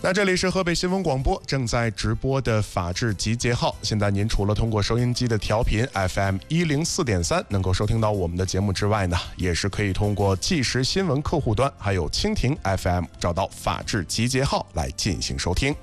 那这里是河北新闻广播正在直播的法治集结号。现在您除了通过收音机的调频 FM104.3 能够收听到我们的节目之外呢，也是可以通过即时新闻客户端还有蜻蜓 FM 找到法治集结号来进行收听。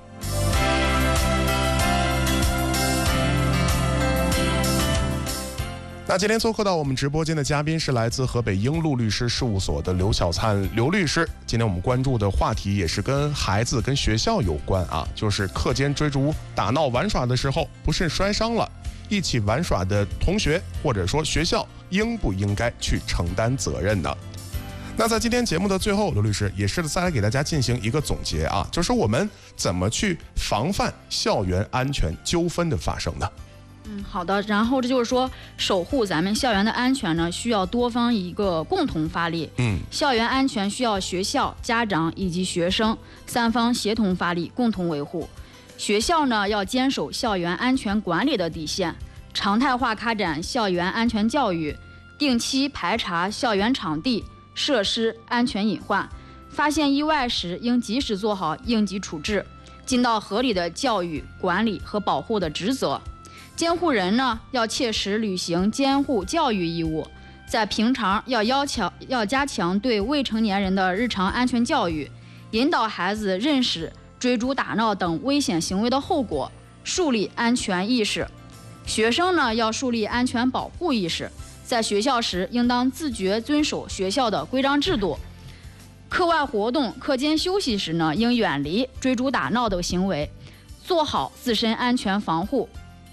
那今天做客到我们直播间的嘉宾是来自河北英路律师事务所的刘小灿刘律师。今天我们关注的话题也是跟孩子跟学校有关啊，就是课间追逐打闹玩耍的时候不慎摔伤了，一起玩耍的同学或者说学校应不应该去承担责任呢？那在今天节目的最后，刘律师也是再来给大家进行一个总结啊，就是我们怎么去防范校园安全纠纷的发生呢？ 好的。然后这就是说，守护咱们校园的安全呢，需要多方一个共同发力。校园安全需要学校、家长以及学生三方协同发力，共同维护。学校呢，要坚守校园安全管理的底线，常态化开展校园安全教育，定期排查校园场地、设施安全隐患，发现意外时应及时做好应急处置，尽到合理的教育、管理和保护的职责。监护人呢，要切实履行监护教育义务，在平常要加强对未成年人的日常安全教育，引导孩子认识追逐打闹等危险行为的后果，树立安全意识。学生呢，要树立安全保护意识，在学校时应当自觉遵守学校的规章制度。课外活动、课间休息时呢，应远离追逐打闹等行为，做好自身安全防护。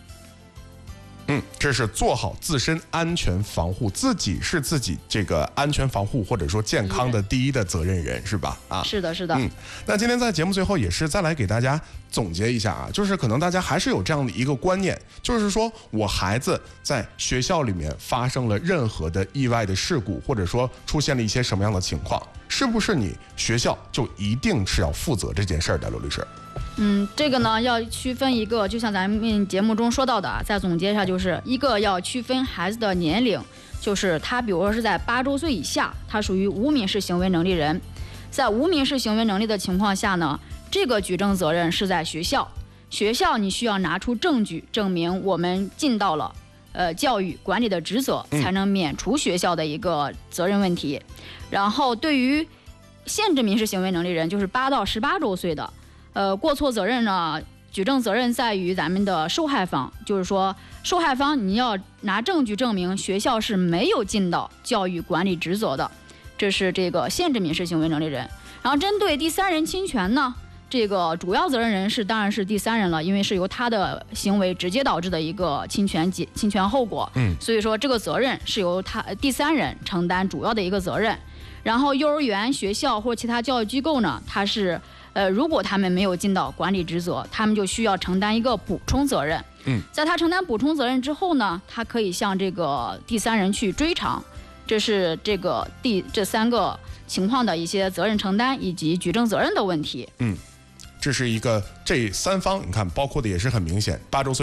这是做好自身安全防护，自己是自己这个安全防护或者说健康的第一的责任人，是吧？ 是的，是的。 那今天在节目最后也是再来给大家总结一下啊，就是可能大家还是有这样的一个观念，就是说我孩子在学校里面发生了任何的意外的事故，或者说出现了一些什么样的情况，是不是你学校就一定是要负责这件事儿的，刘律师？ 这个呢要区分一个，就像咱们节目中说到的啊，再总结一下，就是一个要区分孩子的年龄，就是他比如说是在8周岁以下，他属于无民事行为能力人。在无民事行为能力的情况下呢，这个举证责任是在学校，学校你需要拿出证据证明我们尽到了教育管理的职责，才能免除学校的一个责任问题。然后对于限制民事行为能力人，就是8到18周岁的。过错责任呢，举证责任在于咱们的受害方，就是说受害方你要拿证据证明学校是没有尽到教育管理职责的，这是这个限制民事行为能力人。然后针对第三人侵权呢，这个主要责任人是当然是第三人了，因为是由他的行为直接导致的一个侵权后果，所以说这个责任是由他第三人承担主要的一个责任。然后幼儿园、学校或其他教育机构呢，它是如果他们没有尽到管理职责，他们就需要承担一个补充责任。在他承担补充责任之后呢，他可以向这个第三人去追偿。这是这3个情况的一些责任承担以及举证责任的问题。 这是一个这3方，你看包括的也是很明显，8周岁